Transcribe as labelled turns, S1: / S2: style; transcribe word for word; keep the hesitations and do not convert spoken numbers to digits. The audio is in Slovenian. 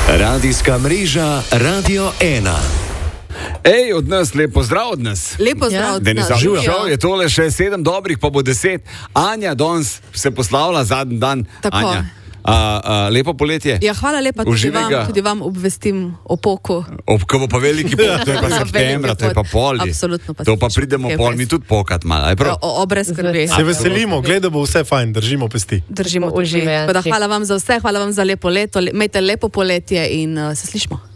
S1: Radijska mreža Radio ena.
S2: Ej, od nas, lepo zdrav od nas.
S3: Lepo zdrav od
S2: Denis
S3: nas.
S2: Živšov, je tole še sedem dobrih, pa bo deset. Anja danes se poslavlja zadnji dan.
S3: Tako.
S2: Anja, a, a, lepo poletje.
S3: Ja, hvala lepa, tudi vam,
S2: Uživega.
S3: tudi vam obvestim o poku.
S2: Ob, ko bo pa veliki pok, to je pa septembra, to je pa poli.
S3: Absolutno pa
S2: To pa
S3: se
S2: pridemo
S3: čutim,
S2: pol,
S3: brez-
S2: mi tudi pokat malo, aj prav?
S3: O, o, brez skrbi.
S4: Se veselimo, gledaj, bo vse fajn, držimo pesti.
S3: Držimo tudi.
S5: Uživajoči.
S3: Tako da hvala vam za vse, hvala vam za lepo leto, le, imejte lepo poletje in uh, se slišimo.